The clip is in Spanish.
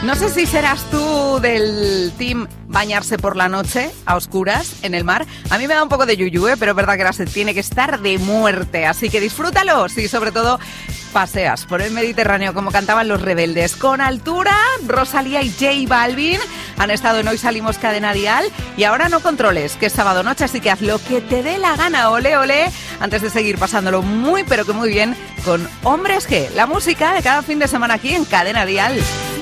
No sé si serás tú del team bañarse por la noche a oscuras en el mar. A mí me da un poco de yuyu, pero es verdad que la sed tiene que estar de muerte. Así que disfrútalo, sí, sobre todo paseas por el Mediterráneo como cantaban Los Rebeldes. Con altura, Rosalía y J Balvin han estado en Hoy Salimos Cadena Dial. Y ahora no controles, que es sábado noche, así que haz lo que te dé la gana, ole, ole, antes de seguir pasándolo muy, pero que muy bien con Hombres G, la música de cada fin de semana aquí en Cadena Dial.